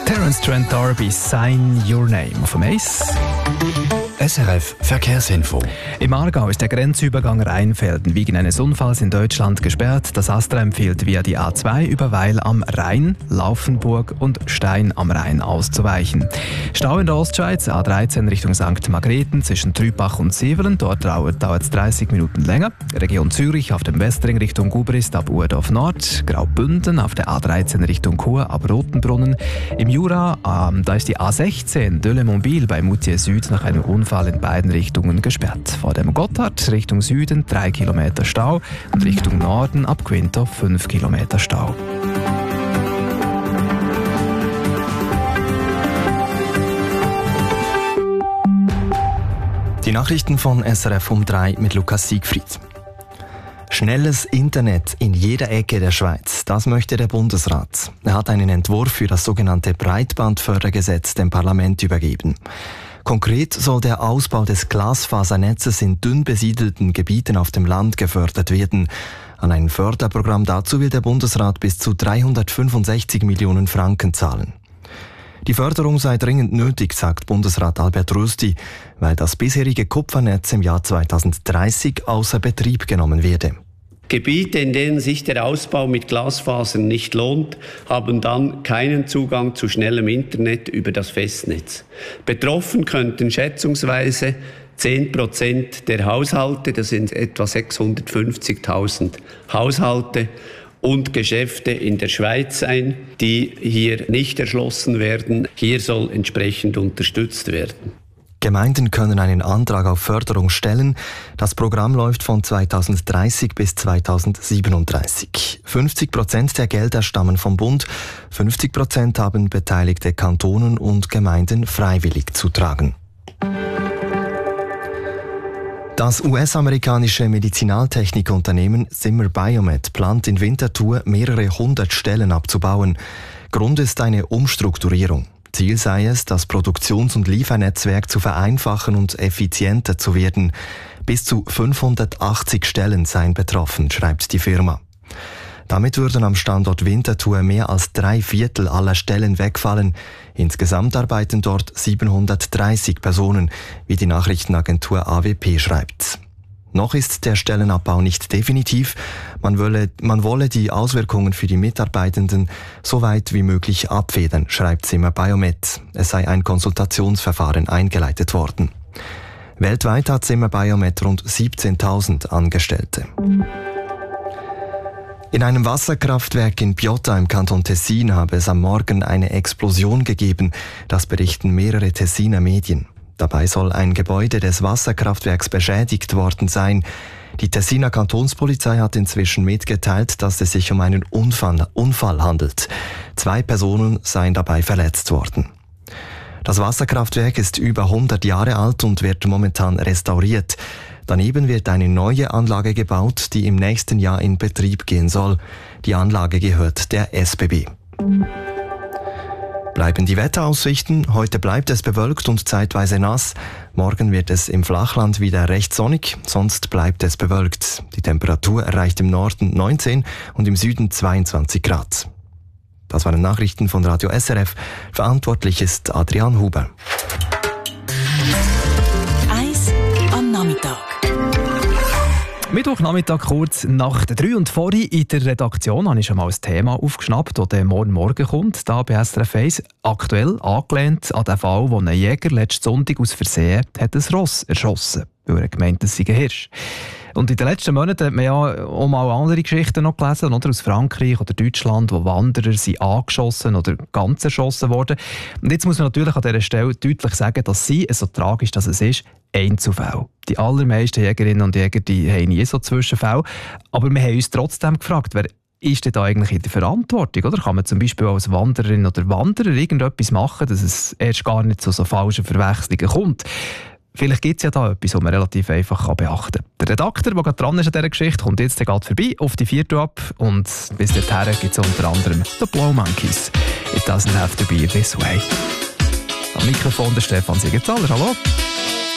Terence Trent D'Arby, Sign Your Name auf dem Eis. SRF Verkehrsinfo. Im Aargau ist der Grenzübergang Rheinfelden wegen eines Unfalls in Deutschland gesperrt. Das AStRA empfiehlt, via die A2 über Weil am Rhein, Laufenburg und Stein am Rhein auszuweichen. Stau in der Ostschweiz, A13 Richtung St. Margrethen zwischen Trübach und Sivelen. Dort dauert es 30 Minuten länger. Region Zürich auf dem Westring Richtung Gubrist ab Urdorf Nord. Graubünden auf der A13 Richtung Chur ab Rotenbrunnen. Im Jura, da ist die A16 Delémont-Biel bei Moutier Süd nach einem Unfall in beiden Richtungen gesperrt. Vor dem Gotthard Richtung Süden 3 Kilometer Stau und Richtung Norden ab Quinto 5 Kilometer Stau. Die Nachrichten von SRF um 3 mit Lukas Siegfried. Schnelles Internet in jeder Ecke der Schweiz, das möchte der Bundesrat. Er hat einen Entwurf für das sogenannte Breitbandfördergesetz dem Parlament übergeben. Konkret soll der Ausbau des Glasfasernetzes in dünn besiedelten Gebieten auf dem Land gefördert werden. An ein Förderprogramm dazu will der Bundesrat bis zu 365 Millionen Franken zahlen. Die Förderung sei dringend nötig, sagt Bundesrat Albert Rösti, weil das bisherige Kupfernetz im Jahr 2030 außer Betrieb genommen werde. Gebiete, in denen sich der Ausbau mit Glasfasern nicht lohnt, haben dann keinen Zugang zu schnellem Internet über das Festnetz. Betroffen könnten schätzungsweise 10% der Haushalte, das sind etwa 650.000 Haushalte und Geschäfte in der Schweiz sein, die hier nicht erschlossen werden. Hier soll entsprechend unterstützt werden. Gemeinden können einen Antrag auf Förderung stellen. Das Programm läuft von 2030 bis 2037. 50% der Gelder stammen vom Bund, 50% haben beteiligte Kantonen und Gemeinden freiwillig zu tragen. Das US-amerikanische Medizinaltechnikunternehmen Zimmer Biomet plant in Winterthur mehrere 100 Stellen abzubauen. Grund ist eine Umstrukturierung. Ziel sei es, das Produktions- und Liefernetzwerk zu vereinfachen und effizienter zu werden. Bis zu 580 Stellen seien betroffen, schreibt die Firma. Damit würden am Standort Winterthur mehr als 3/4 aller Stellen wegfallen. Insgesamt arbeiten dort 730 Personen, wie die Nachrichtenagentur AWP schreibt. Noch ist der Stellenabbau nicht definitiv. Man wolle die Auswirkungen für die Mitarbeitenden so weit wie möglich abfedern, schreibt Zimmer Biomet. Es sei ein Konsultationsverfahren eingeleitet worden. Weltweit hat Zimmer Biomet rund 17.000 Angestellte. In einem Wasserkraftwerk in Piotta im Kanton Tessin habe es am Morgen eine Explosion gegeben. Das berichten mehrere Tessiner Medien. Dabei soll ein Gebäude des Wasserkraftwerks beschädigt worden sein. Die Tessiner Kantonspolizei hat inzwischen mitgeteilt, dass es sich um einen Unfall handelt. 2 Personen seien dabei verletzt worden. Das Wasserkraftwerk ist über 100 Jahre alt und wird momentan restauriert. Daneben wird eine neue Anlage gebaut, die im nächsten Jahr in Betrieb gehen soll. Die Anlage gehört der SBB. Bleiben die Wetteraussichten. Heute bleibt es bewölkt und zeitweise nass. Morgen wird es im Flachland wieder recht sonnig, sonst bleibt es bewölkt. Die Temperatur erreicht im Norden 19 und im Süden 22 Grad. Das waren Nachrichten von Radio SRF. Verantwortlich ist Adrian Huber. Eis am Nachmittag. Mittwochnachmittag kurz nach der 3 und vorhin in der Redaktion habe ich schon mal ein Thema aufgeschnappt, das morgen kommt, da bei SRF 1. Aktuell angelehnt an den Fall, wo ein Jäger letzten Sonntag aus Versehen hat ein Ross erschossen, weil er gemeint, es sei ein Hirsch. Und in den letzten Monaten hat man ja auch mal andere Geschichten noch gelesen, oder aus Frankreich oder Deutschland, wo Wanderer sind angeschossen oder ganz erschossen wurden. Und jetzt muss man natürlich an dieser Stelle deutlich sagen, dass so tragisch dass es ist, Einzelfälle. Die allermeisten Jägerinnen und Jäger die haben nie so Zwischenfälle. Aber wir haben uns trotzdem gefragt, wer ist denn da eigentlich in der Verantwortung? Oder kann man zum Beispiel als Wandererin oder Wanderer irgendetwas machen, dass es erst gar nicht zu so falschen Verwechslungen kommt? Vielleicht gibt es ja da etwas, was man relativ einfach beachten kann. Der Redakteur, der gerade dran ist an dieser Geschichte, kommt jetzt gerade vorbei auf die 4. ab. Und bis dahin gibt es unter anderem The Blow Monkeys. It doesn't have to be this way. Am Mikrofon der Stefan Siegenthaler. Hallo.